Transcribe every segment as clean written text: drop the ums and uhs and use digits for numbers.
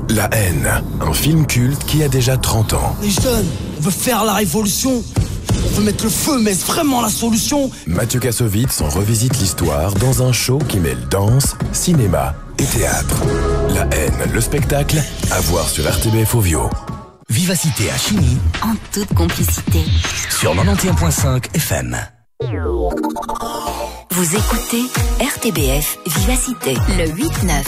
La haine, un film culte qui a déjà 30 ans. Les jeunes, on veut faire la révolution. On veut mettre le feu, mais est-ce vraiment la solution? Mathieu Kassovitz en revisite l'histoire dans un show qui mêle danse, cinéma et théâtre. La haine, le spectacle, à voir sur RTBF Ovio. Vivacité à Chigny, en toute complicité. sur 91.5 FM. Vous écoutez RTBF Vivacité, le 8-9.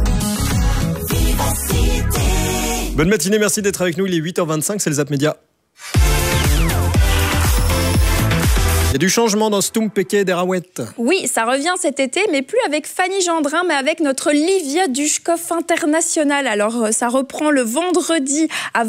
Bonne matinée, merci d'être avec nous. Il est 8h25, c'est le Zap Média. Il y a du changement dans Stompeke d'Erawet. Oui, ça revient cet été, mais plus avec Fanny Gendrin, mais avec notre Livia Dushkov internationale. Alors, ça reprend le vendredi à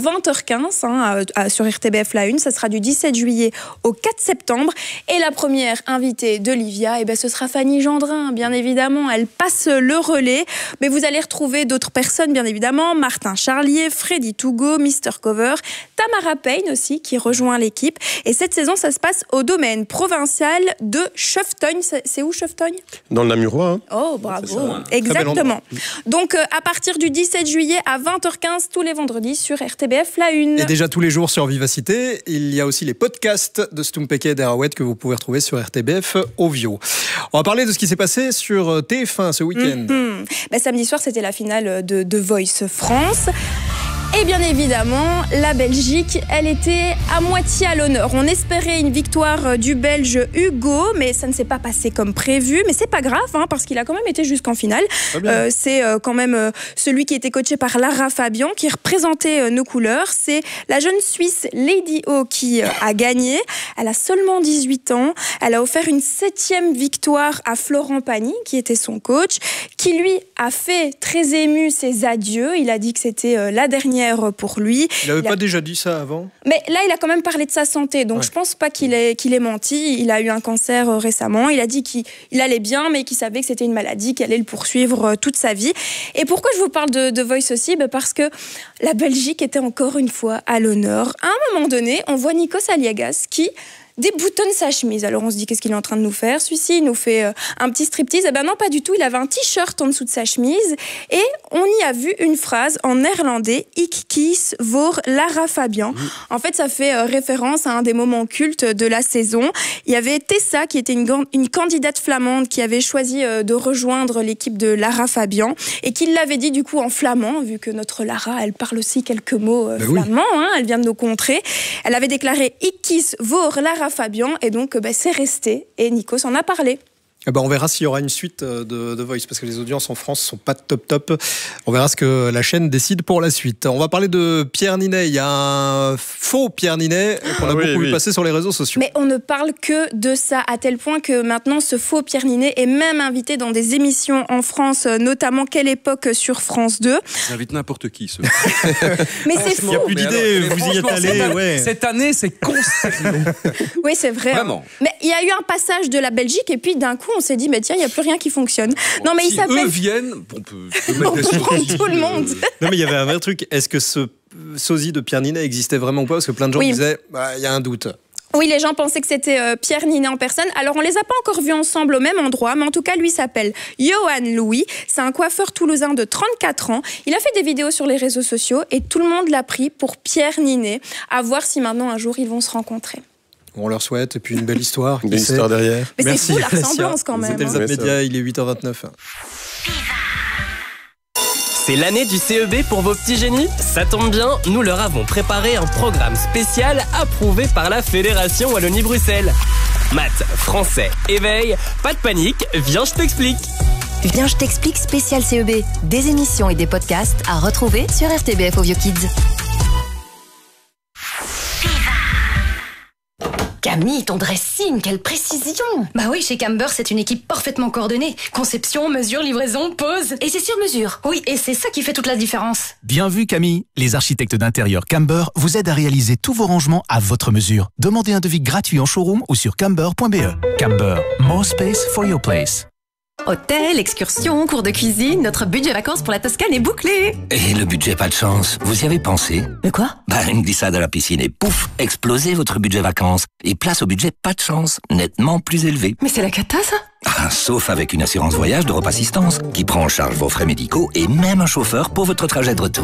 20h15 sur RTBF La Une. Ça sera du 17 juillet au 4 septembre. Et la première invitée de Livia, ce sera Fanny Gendrin, bien évidemment. Elle passe le relais. Mais vous allez retrouver d'autres personnes, bien évidemment. Martin Charlier, Freddy Tougo, Mr. Cover, Tamara Payne aussi, qui rejoint l'équipe. Et cette saison, ça se passe au domaine provincial de Cheftogne. C'est où Cheftogne? Dans le Namurois. Hein. Oh, bravo. Exactement. Donc, à partir du 17 juillet à 20h15, tous les vendredis sur RTBF La Une. Et déjà tous les jours sur Vivacité, il y a aussi les podcasts de Stompeke d'Erawet que vous pouvez retrouver sur RTBF Ovio. On va parler de ce qui s'est passé sur TF1 ce week-end. Samedi soir, c'était la finale de The Voice France. Et bien évidemment, la Belgique, elle était à moitié à l'honneur. On espérait une victoire du Belge Hugo, mais ça ne s'est pas passé comme prévu. Mais c'est pas grave, parce qu'il a quand même été jusqu'en finale. C'est quand même celui qui était coaché par Lara Fabian, qui représentait nos couleurs. C'est la jeune Suisse Lady O qui a gagné. Elle a seulement 18 ans. Elle a offert une 7e victoire à Florent Pagny, qui était son coach, qui lui a fait très ému ses adieux. Il a dit que c'était la dernière pour lui. Il n'avait pas déjà dit ça avant? Mais là, il a quand même parlé de sa santé, donc je pense pas qu'il ait menti. Il a eu un cancer récemment. Il a dit qu'il allait bien, mais qu'il savait que c'était une maladie qui allait le poursuivre toute sa vie. Et pourquoi je vous parle de Voice aussi? Parce que la Belgique était encore une fois à l'honneur. À un moment donné, on voit Nikos Aliagas qui déboutonne sa chemise. Alors on se dit, qu'est-ce qu'il est en train de nous faire? Celui-ci, il nous fait un petit striptease. Non, pas du tout. Il avait un t-shirt en dessous de sa chemise et on y a vu une phrase en néerlandais, Ik kies voor Lara Fabian. En fait, ça fait référence à un des moments cultes de la saison. Il y avait Tessa, qui était une candidate flamande qui avait choisi de rejoindre l'équipe de Lara Fabian et qui l'avait dit du coup en flamand, vu que notre Lara, elle parle aussi quelques mots flamands. Elle vient de nos contrées. Elle avait déclaré Ik kies voor Lara Fabian, et donc c'est resté, et Nikos en a parlé. On verra s'il y aura une suite de The Voice, parce que les audiences en France sont pas top. On verra ce que la chaîne décide pour la suite. On va parler de Pierre Ninet. Il y a un faux Pierre Ninet qu'on a beaucoup vu passer sur les réseaux sociaux. Mais on ne parle que de ça, à tel point que maintenant ce faux Pierre Ninet est même invité dans des émissions en France, notamment Quelle époque sur France 2. J'invite n'importe qui. Mais c'est fou. Il n'y a plus d'idées, vous y êtes allés. Cette année, c'est constant. Oui, c'est vrai. Vraiment. Mais il y a eu un passage de la Belgique, et puis d'un coup, on s'est dit, mais tiens, il n'y a plus rien qui fonctionne. Bon, non, mais si il s'appelle... eux viennent, on peut mettre on peut prendre tout le monde. Non, mais il y avait un vrai truc. Est-ce que ce sosie de Pierre Ninet existait vraiment ou pas? Parce que plein de gens disaient, il y a un doute. Oui, les gens pensaient que c'était Pierre Ninet en personne. Alors, on les a pas encore vus ensemble au même endroit, mais en tout cas, lui s'appelle Johan Louis. C'est un coiffeur toulousain de 34 ans. Il a fait des vidéos sur les réseaux sociaux et tout le monde l'a pris pour Pierre Ninet. À voir si maintenant, un jour, ils vont se rencontrer. On leur souhaite, et puis une belle histoire. Une belle histoire derrière. Mais merci, c'est fou la ressemblance quand même. C'était le Zap Média, il est 8h29. C'est l'année du CEB pour vos petits génies? Ça tombe bien, nous leur avons préparé un programme spécial approuvé par la Fédération Wallonie-Bruxelles. Maths, français, éveil, pas de panique, viens je t'explique. Viens, je t'explique spécial CEB. Des émissions et des podcasts à retrouver sur RTBF Ovio Kids. Camille, ton dressing, quelle précision! Bah oui, chez Camber, c'est une équipe parfaitement coordonnée. Conception, mesure, livraison, pose. Et c'est sur mesure. Oui, et c'est ça qui fait toute la différence. Bien vu Camille, les architectes d'intérieur Camber vous aident à réaliser tous vos rangements à votre mesure. Demandez un devis gratuit en showroom ou sur camber.be. Camber, more space for your place. Hôtel, excursion, cours de cuisine, notre budget vacances pour la Toscane est bouclé. Et le budget pas de chance, vous y avez pensé? De quoi? Une glissade à la piscine et pouf, explosez votre budget vacances. Et place au budget pas de chance, nettement plus élevé. Mais c'est la cata ça? Sauf avec une assurance voyage d'Europe Assistance, qui prend en charge vos frais médicaux et même un chauffeur pour votre trajet de retour.